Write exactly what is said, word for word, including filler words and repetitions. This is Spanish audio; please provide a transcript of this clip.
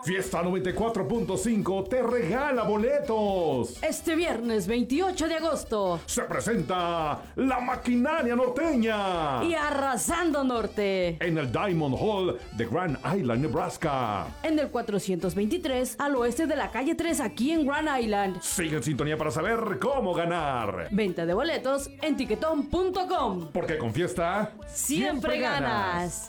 Fiesta noventa y cuatro punto cinco te regala boletos. Este viernes veintiocho de agosto Se presenta La Maquinaria Norteña y Arrasando Norte en el Diamond Hall de Grand Island, Nebraska. en el cuatrocientos veintitrés al oeste de la calle tres aquí en Grand Island. Sigue en sintonía para saber cómo ganar. Venta de boletos en tiquetón punto com. Porque con Fiesta Siempre ganas.